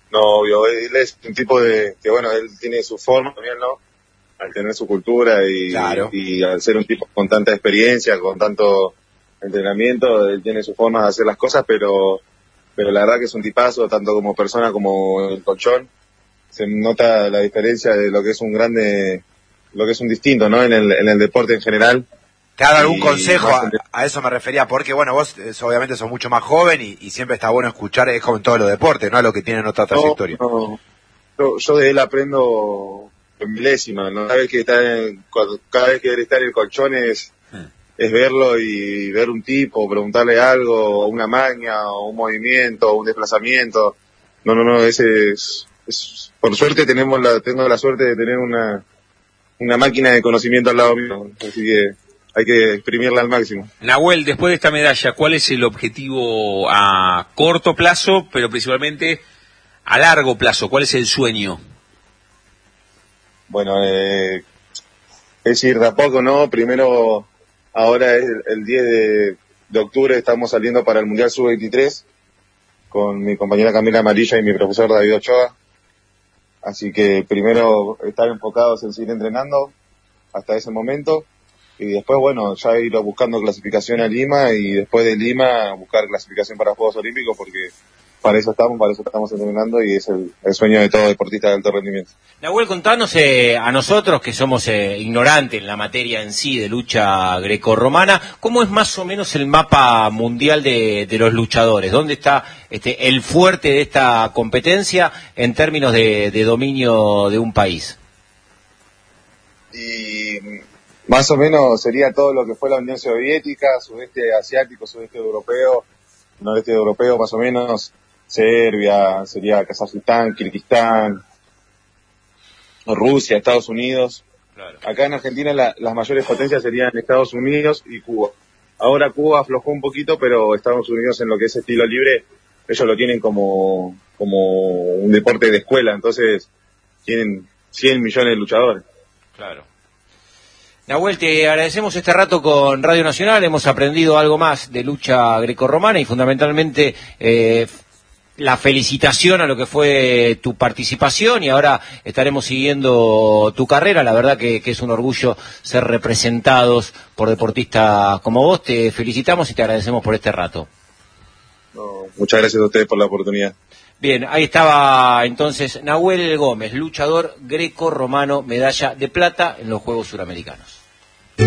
No, obvio, él es un tipo que bueno, él tiene su forma también, ¿no? Al tener su cultura Claro. y al ser un tipo con tanta experiencia, con tanto entrenamiento, él tiene su forma de hacer las cosas, pero la verdad que es un tipazo, tanto como persona como el colchón. Se nota la diferencia de lo que es un grande, lo que es un distinto, ¿no? En el deporte en general. ¿Te ha dado algún Y consejo? más A eso me refería, porque bueno, vos obviamente sos mucho más joven y siempre está bueno escuchar, es como en todos los deportes, ¿no? Lo que tienen otra trayectoria. No, yo de él aprendo en milésima, ¿no? Cada vez que él está en el colchón es verlo y ver un tipo, preguntarle algo, una maña, o un movimiento, un desplazamiento. No, ese es por suerte tengo la suerte de tener una máquina de conocimiento al lado mío, así que hay que exprimirla al máximo. Nahuel, después de esta medalla, ¿cuál es el objetivo a corto plazo, pero principalmente a largo plazo? ¿Cuál es el sueño? Bueno, es ir de a poco, ¿no? Primero, ahora es el 10 de octubre, estamos saliendo para el Mundial Sub-23 con mi compañera Camila Amarilla y mi profesor David Ochoa. Así que primero estar enfocados en seguir entrenando hasta ese momento y después, bueno, ya ir buscando clasificación a Lima y después de Lima buscar clasificación para Juegos Olímpicos porque para eso estamos entrenando y es el sueño de todo deportista de alto rendimiento. Nahuel, contanos a nosotros que somos ignorantes en la materia en sí de lucha grecorromana, ¿cómo es más o menos el mapa mundial de los luchadores? ¿Dónde está el fuerte de esta competencia en términos de dominio de un país? Y más o menos sería todo lo que fue la Unión Soviética, sudeste asiático, sudeste europeo, noreste europeo más o menos, Serbia, sería Kazajistán, Kirguistán, Rusia, Estados Unidos. Claro. Acá en Argentina las mayores potencias serían Estados Unidos y Cuba. Ahora Cuba aflojó un poquito, pero Estados Unidos en lo que es estilo libre, ellos lo tienen como un deporte de escuela, entonces tienen 100 millones de luchadores. Claro. Nahuel, te agradecemos este rato con Radio Nacional, hemos aprendido algo más de lucha grecorromana y fundamentalmente la felicitación a lo que fue tu participación y ahora estaremos siguiendo tu carrera. La verdad que es un orgullo ser representados por deportistas como vos. Te felicitamos y te agradecemos por este rato. No, muchas gracias a ustedes por la oportunidad. Bien, ahí estaba entonces Nahuel Gómez, luchador grecorromano, medalla de plata en los Juegos Suramericanos.